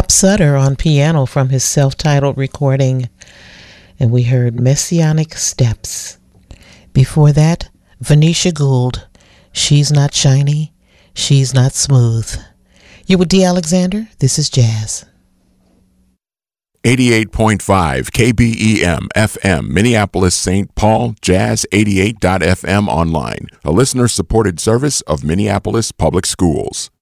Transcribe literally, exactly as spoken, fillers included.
Bob Sutter on piano from his self-titled recording, and we heard Messianic Steps. Before that, Venetia Gould, She's Not Shiny, She's Not Smooth. You with D. Alexander? This is Jazz. eighty-eight point five K B E M F M, Minneapolis, Saint Paul, Jazz eighty-eight dot F M online, a listener-supported service of Minneapolis Public Schools.